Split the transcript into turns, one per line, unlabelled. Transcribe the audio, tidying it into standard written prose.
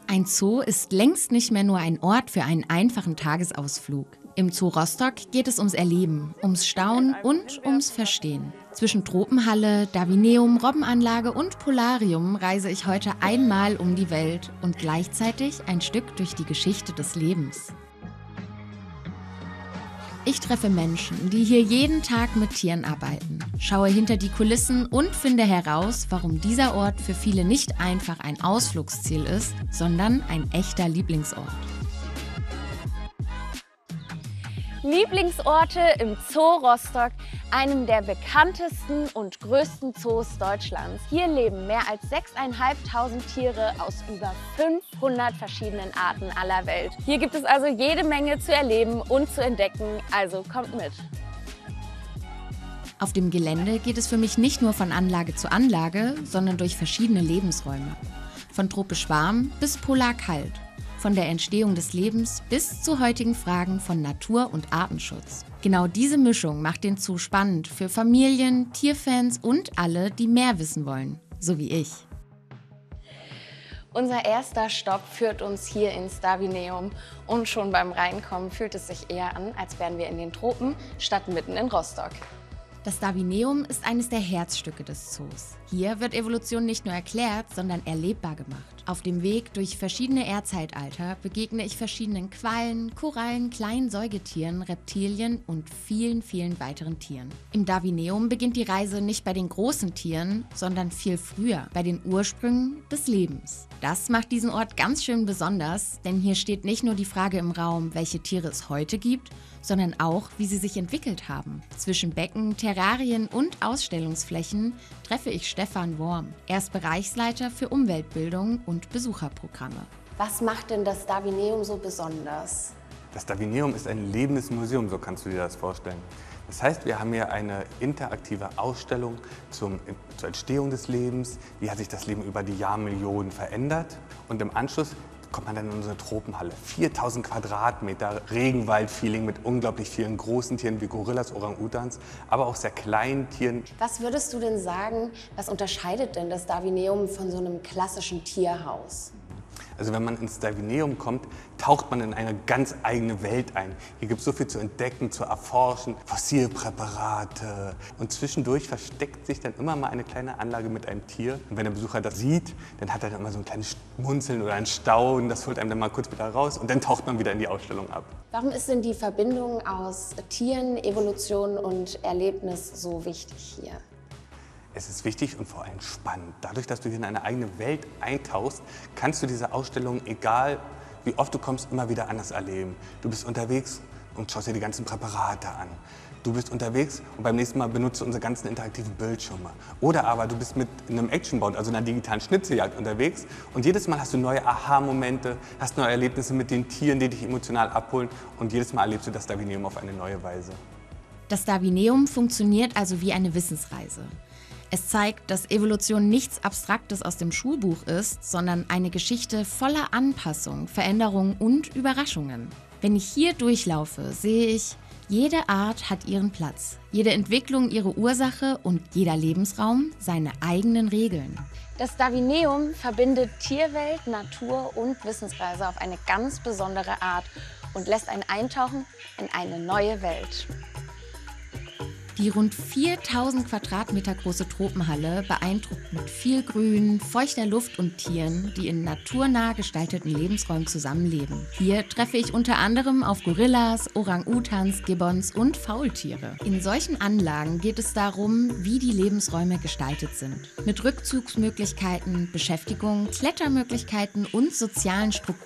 Ein Zoo ist längst nicht mehr nur ein Ort für einen einfachen Tagesausflug. Im Zoo Rostock geht es ums Erleben, ums Staunen und ums Verstehen. Zwischen Tropenhalle, Darwineum, Robbenanlage und Polarium reise ich heute einmal um die Welt und gleichzeitig ein Stück durch die Geschichte des Lebens. Ich treffe Menschen, die hier jeden Tag mit Tieren arbeiten, schaue hinter die Kulissen und finde heraus, warum dieser Ort für viele nicht einfach ein Ausflugsziel ist, sondern ein echter Lieblingsort.
Lieblingsorte im Zoo Rostock, einem der bekanntesten und größten Zoos Deutschlands. Hier leben mehr als 6.500 Tiere aus über 500 verschiedenen Arten aller Welt. Hier gibt es also jede Menge zu erleben und zu entdecken, also kommt mit!
Auf dem Gelände geht es für mich nicht nur von Anlage zu Anlage, sondern durch verschiedene Lebensräume. Von tropisch warm bis polar kalt. Von der Entstehung des Lebens bis zu heutigen Fragen von Natur- und Artenschutz. Genau diese Mischung macht den Zoo spannend für Familien, Tierfans und alle, die mehr wissen wollen, so wie ich.
Unser erster Stopp führt uns hier ins Darwineum und schon beim Reinkommen fühlt es sich eher an, als wären wir in den Tropen statt mitten in Rostock.
Das Darwineum ist eines der Herzstücke des Zoos. Hier wird Evolution nicht nur erklärt, sondern erlebbar gemacht. Auf dem Weg durch verschiedene Erdzeitalter begegne ich verschiedenen Quallen, Korallen, kleinen Säugetieren, Reptilien und vielen, vielen weiteren Tieren. Im Darwineum beginnt die Reise nicht bei den großen Tieren, sondern viel früher, bei den Ursprüngen des Lebens. Das macht diesen Ort ganz schön besonders, denn hier steht nicht nur die Frage im Raum, welche Tiere es heute gibt, sondern auch, wie sie sich entwickelt haben. Zwischen Becken, Terrarien und Ausstellungsflächen treffe ich Stefan Worm. Er ist Bereichsleiter für Umweltbildung und Besucherprogramme.
Was macht denn das Darwineum so besonders?
Das Darwineum ist ein lebendes Museum, so kannst du dir das vorstellen. Das heißt, wir haben hier eine interaktive Ausstellung zur Entstehung des Lebens, wie hat sich das Leben über die Jahrmillionen verändert, und im Anschluss kommt man dann in unsere Tropenhalle. 4000 Quadratmeter Regenwald-Feeling mit unglaublich vielen großen Tieren wie Gorillas, Orang-Utans, aber auch sehr kleinen Tieren.
Was würdest du denn sagen, was unterscheidet denn das Darwineum von so einem klassischen Tierhaus?
Also wenn man ins Darwineum kommt, taucht man in eine ganz eigene Welt ein. Hier gibt es so viel zu entdecken, zu erforschen, Fossilpräparate. Und zwischendurch versteckt sich dann immer mal eine kleine Anlage mit einem Tier. Und wenn der Besucher das sieht, dann hat er dann immer so ein kleines Schmunzeln oder ein Staunen. Das holt einem dann mal kurz wieder raus und dann taucht man wieder in die Ausstellung ab.
Warum ist denn die Verbindung aus Tieren, Evolution und Erlebnis so wichtig hier?
Es ist wichtig und vor allem spannend. Dadurch, dass du hier in eine eigene Welt eintauchst, kannst du diese Ausstellung, egal wie oft du kommst, immer wieder anders erleben. Du bist unterwegs und schaust dir die ganzen Präparate an. Du bist unterwegs und beim nächsten Mal benutzt du unsere ganzen interaktiven Bildschirme. Oder aber du bist mit einem Actionboard, also einer digitalen Schnitzeljagd unterwegs, und jedes Mal hast du neue Aha-Momente, hast neue Erlebnisse mit den Tieren, die dich emotional abholen, und jedes Mal erlebst du das Darwineum auf eine neue Weise.
Das Darwineum funktioniert also wie eine Wissensreise. Es zeigt, dass Evolution nichts Abstraktes aus dem Schulbuch ist, sondern eine Geschichte voller Anpassung, Veränderung und Überraschungen. Wenn ich hier durchlaufe, sehe ich, jede Art hat ihren Platz, jede Entwicklung ihre Ursache und jeder Lebensraum seine eigenen Regeln.
Das Darwineum verbindet Tierwelt, Natur und Wissensreise auf eine ganz besondere Art und lässt einen eintauchen in eine neue Welt.
Die rund 4000 Quadratmeter große Tropenhalle beeindruckt mit viel Grün, feuchter Luft und Tieren, die in naturnah gestalteten Lebensräumen zusammenleben. Hier treffe ich unter anderem auf Gorillas, Orang-Utans, Gibbons und Faultiere. In solchen Anlagen geht es darum, wie die Lebensräume gestaltet sind. Mit Rückzugsmöglichkeiten, Beschäftigung, Klettermöglichkeiten und sozialen Strukturen